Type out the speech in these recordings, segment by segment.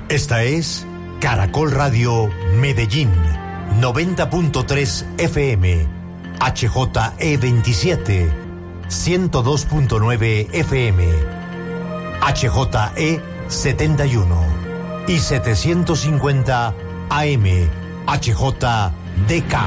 Esta es Caracol Radio Medellín, 90.3 FM, HJE 27, 102.9 FM, HJE 71 y 750 AM, HJDK.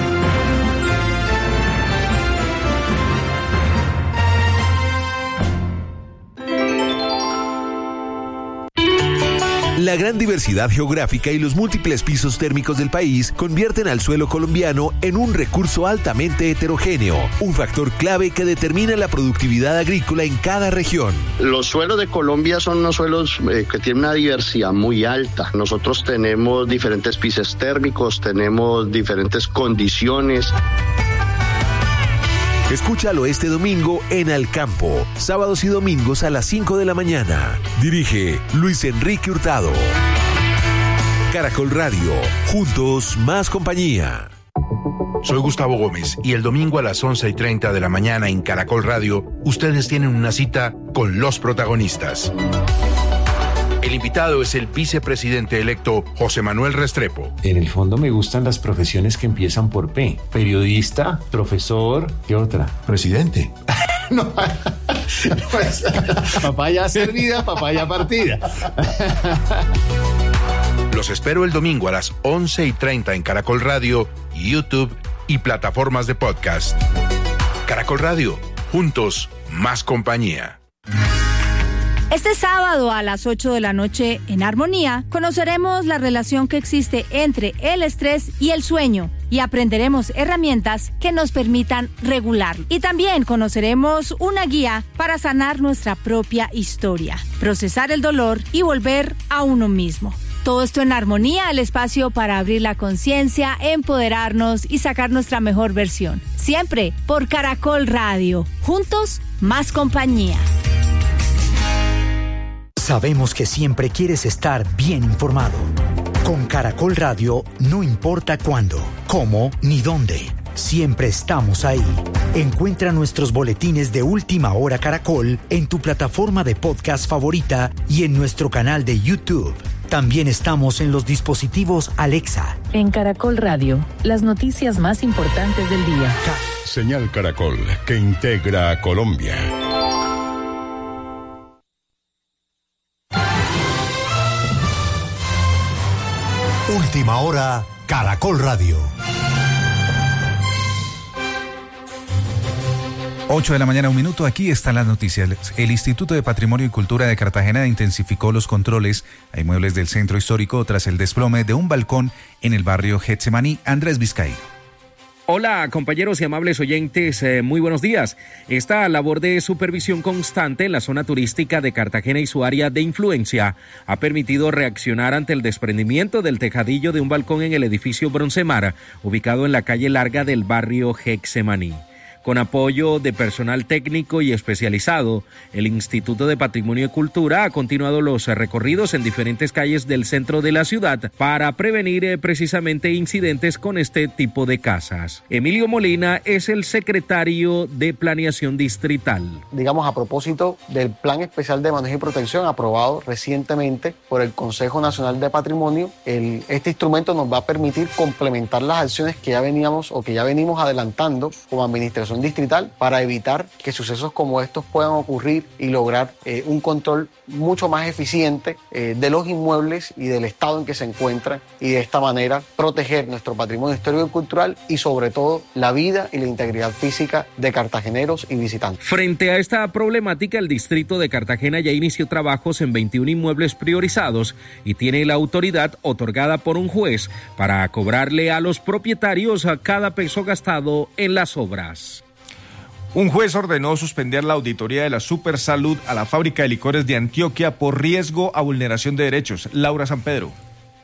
La gran diversidad geográfica y los múltiples pisos térmicos del país convierten al suelo colombiano en un recurso altamente heterogéneo, un factor clave que determina la productividad agrícola en cada región. Los suelos de Colombia son unos suelos que tienen una diversidad muy alta. Nosotros tenemos diferentes pisos térmicos, tenemos diferentes condiciones. Escúchalo este domingo en Al Campo, sábados y domingos a las 5 de la mañana. Dirige Luis Enrique Hurtado. Caracol Radio, juntos más compañía. Soy Gustavo Gómez y el domingo a las 11:30 de la mañana en Caracol Radio, ustedes tienen una cita con los protagonistas. El invitado es el vicepresidente electo José Manuel Restrepo. En el fondo me gustan las profesiones que empiezan por P. Periodista, profesor, ¿qué otra? Presidente. No, papaya servida, papaya partida. Los espero el domingo a las 11:30 en Caracol Radio, YouTube y plataformas de podcast. Caracol Radio, juntos, más compañía. Este sábado a las 8 de la noche en Armonía conoceremos la relación que existe entre el estrés y el sueño y aprenderemos herramientas que nos permitan regularlo. Y también conoceremos una guía para sanar nuestra propia historia, procesar el dolor y volver a uno mismo. Todo esto en Armonía, el espacio para abrir la conciencia, empoderarnos y sacar nuestra mejor versión. Siempre por Caracol Radio. Juntos, más compañía. Sabemos que siempre quieres estar bien informado. Con Caracol Radio, no importa cuándo, cómo ni dónde. Siempre estamos ahí. Encuentra nuestros boletines de Última Hora Caracol en tu plataforma de podcast favorita y en nuestro canal de YouTube. También estamos en los dispositivos Alexa. En Caracol Radio, las noticias más importantes del día. Señal Caracol, que integra a Colombia. Última Hora, Caracol Radio. 8 de la mañana, 1 minuto, aquí están las noticias. El Instituto de Patrimonio y Cultura de Cartagena intensificó los controles a inmuebles del centro histórico tras el desplome de un balcón en el barrio Getsemaní. Andrés Vizcaíno. Hola, compañeros y amables oyentes, muy buenos días. Esta labor de supervisión constante en la zona turística de Cartagena y su área de influencia ha permitido reaccionar ante el desprendimiento del tejadillo de un balcón en el edificio Broncemar, ubicado en la calle larga del barrio Getsemaní. Con apoyo de personal técnico y especializado, el Instituto de Patrimonio y Cultura ha continuado los recorridos en diferentes calles del centro de la ciudad para prevenir precisamente incidentes con este tipo de casas. Emilio Molina es el secretario de Planeación Distrital. Digamos, a propósito del Plan Especial de Manejo y Protección aprobado recientemente por el Consejo Nacional de Patrimonio, este instrumento nos va a permitir complementar las acciones que ya venimos adelantando como administración distrital para evitar que sucesos como estos puedan ocurrir y lograr un control mucho más eficiente de los inmuebles y del estado en que se encuentran, y de esta manera proteger nuestro patrimonio histórico y cultural y sobre todo la vida y la integridad física de cartageneros y visitantes. Frente a esta problemática, el distrito de Cartagena ya inició trabajos en 21 inmuebles priorizados y tiene la autoridad otorgada por un juez para cobrarle a los propietarios a cada peso gastado en las obras. Un juez ordenó suspender la auditoría de la Supersalud a la fábrica de licores de Antioquia por riesgo a vulneración de derechos. Laura San Pedro.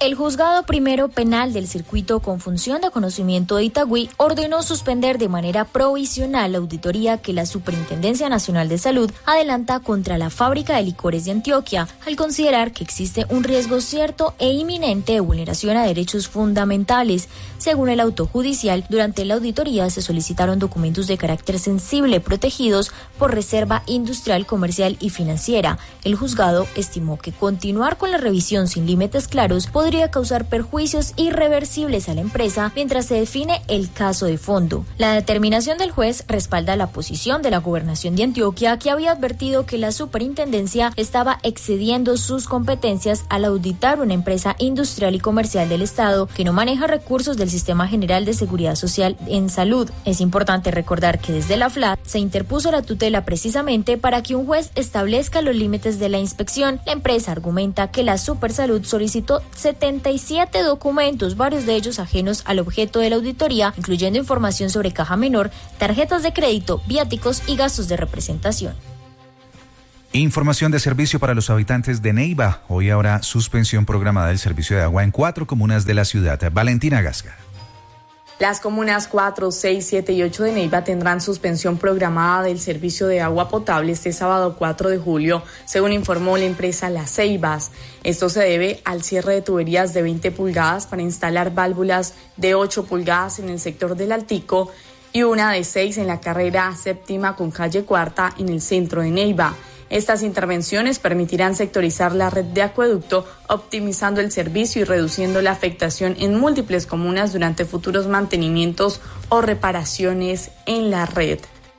El Juzgado Primero Penal del Circuito con Función de Conocimiento de Itagüí ordenó suspender de manera provisional la auditoría que la Superintendencia Nacional de Salud adelanta contra la fábrica de licores de Antioquia, al considerar que existe un riesgo cierto e inminente de vulneración a derechos fundamentales. Según el auto judicial, durante la auditoría se solicitaron documentos de carácter sensible protegidos por reserva industrial, comercial y financiera. El juzgado estimó que continuar con la revisión sin límites claros podría causar perjuicios irreversibles a la empresa mientras se define el caso de fondo. La determinación del juez respalda la posición de la Gobernación de Antioquia, que había advertido que la superintendencia estaba excediendo sus competencias al auditar una empresa industrial y comercial del Estado que no maneja recursos del Sistema General de Seguridad Social en salud. Es importante recordar que desde la FLAD se interpuso la tutela precisamente para que un juez establezca los límites de la inspección. La empresa argumenta que la Supersalud solicitó 77 documentos, varios de ellos ajenos al objeto de la auditoría, incluyendo información sobre caja menor, tarjetas de crédito, viáticos y gastos de representación. Información de servicio para los habitantes de Neiva. Hoy habrá suspensión programada del servicio de agua en 4 comunas de la ciudad. Valentina Gasca. Las comunas 4, 6, 7 y 8 de Neiva tendrán suspensión programada del servicio de agua potable este sábado 4 de julio, según informó la empresa Las Ceibas. Esto se debe al cierre de tuberías de 20 pulgadas para instalar válvulas de 8 pulgadas en el sector del Altico y una de 6 en la carrera séptima con calle Cuarta en el centro de Neiva. Estas intervenciones permitirán sectorizar la red de acueducto, optimizando el servicio y reduciendo la afectación en múltiples comunas durante futuros mantenimientos o reparaciones en la red.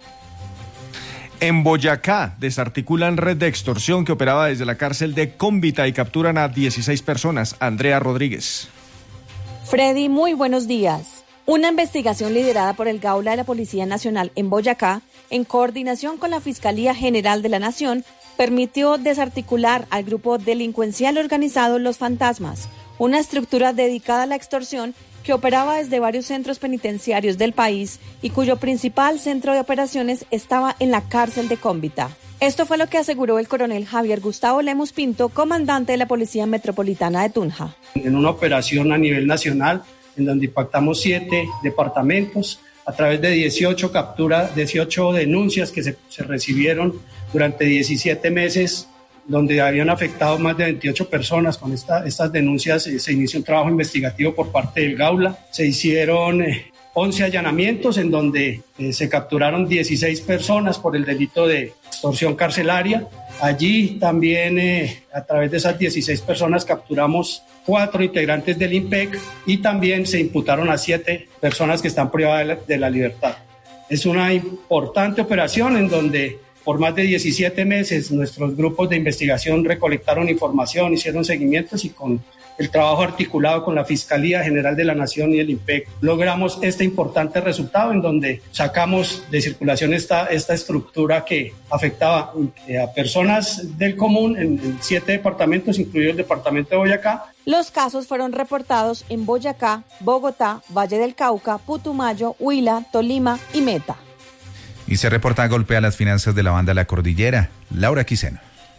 En Boyacá desarticulan red de extorsión que operaba desde la cárcel de Cómbita y capturan a 16 personas. Andrea Rodríguez. Freddy, muy buenos días. Una investigación liderada por el Gaula de la Policía Nacional en Boyacá, en coordinación con la Fiscalía General de la Nación, permitió desarticular al grupo delincuencial organizado Los Fantasmas, una estructura dedicada a la extorsión que operaba desde varios centros penitenciarios del país y cuyo principal centro de operaciones estaba en la cárcel de Cómbita. Esto fue lo que aseguró el coronel Javier Gustavo Lemus Pinto, comandante de la Policía Metropolitana de Tunja. En una operación a nivel nacional, en donde impactamos 7 departamentos a través de 18 denuncias que se recibieron durante 17 meses, donde habían afectado más de 28 personas. Con estas denuncias se inició un trabajo investigativo por parte del Gaula. Se hicieron 11 allanamientos en donde se capturaron 16 personas por el delito de extorsión carcelaria. Allí también a través de esas 16 personas capturamos 4 integrantes del IMPEC y también se imputaron a 7 personas que están privadas de la libertad. Es una importante operación en donde por más de 17 meses nuestros grupos de investigación recolectaron información, hicieron seguimientos y con el trabajo articulado con la Fiscalía General de la Nación y el IMPEC logramos este importante resultado en donde sacamos de circulación esta estructura que afectaba a personas del común en 7 departamentos, incluido el departamento de Boyacá. Los casos fueron reportados en Boyacá, Bogotá, Valle del Cauca, Putumayo, Huila, Tolima y Meta. Y se reporta golpe a las finanzas de la banda La Cordillera. Laura Quiseno.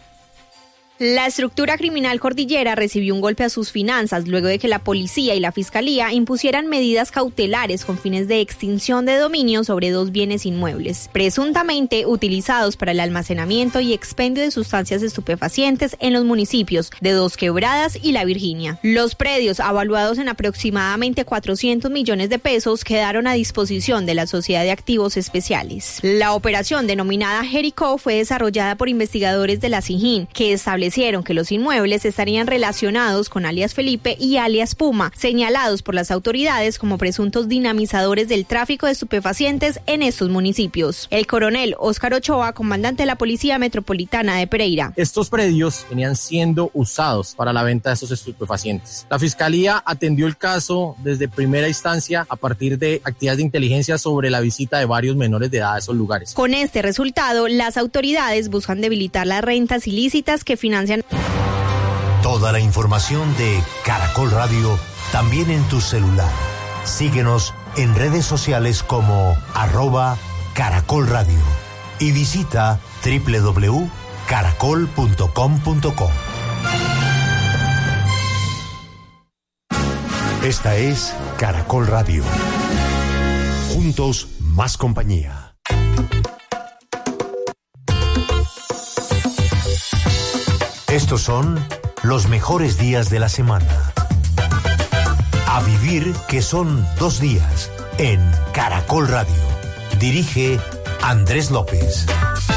La estructura criminal Cordillera recibió un golpe a sus finanzas luego de que la policía y la fiscalía impusieran medidas cautelares con fines de extinción de dominio sobre 2 bienes inmuebles, presuntamente utilizados para el almacenamiento y expendio de sustancias estupefacientes en los municipios de Dos Quebradas y La Virginia. Los predios, avaluados en aproximadamente 400 millones de pesos, quedaron a disposición de la Sociedad de Activos Especiales. La operación denominada Jericó fue desarrollada por investigadores de la SIJIN, que establecieron que los inmuebles estarían relacionados con alias Felipe y alias Puma, señalados por las autoridades como presuntos dinamizadores del tráfico de estupefacientes en estos municipios. El coronel Óscar Ochoa, comandante de la Policía Metropolitana de Pereira. Estos predios venían siendo usados para la venta de estos estupefacientes. La Fiscalía atendió el caso desde primera instancia a partir de actividades de inteligencia sobre la visita de varios menores de edad a esos lugares. Con este resultado, las autoridades buscan debilitar las rentas ilícitas que financian. Toda la información de Caracol Radio también en tu celular. Síguenos en redes sociales como @Caracol Radio y visita www.caracol.com.co. Esta es Caracol Radio. Juntos, más compañía. Estos son los mejores días de la semana. A vivir, que son 2 días, en Caracol Radio. Dirige Andrés López.